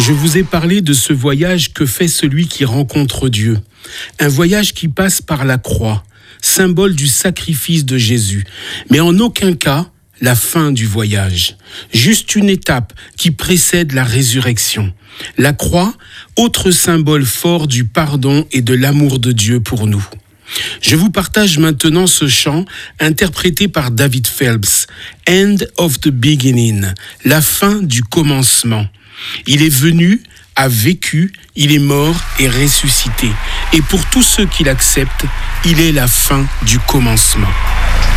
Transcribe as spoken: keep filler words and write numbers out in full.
je vous ai parlé de ce voyage que fait celui qui rencontre Dieu. Un voyage qui passe par la croix, symbole du sacrifice de Jésus, mais en aucun cas la fin du voyage. Juste une étape qui précède la résurrection. La croix, autre symbole fort du pardon et de l'amour de Dieu pour nous. Je vous partage maintenant ce chant interprété par David Phelps, End of the Beginning, la fin du commencement. Il est venu, a vécu, il est mort et ressuscité. Et pour tous ceux qui l'acceptent, il est la fin du commencement.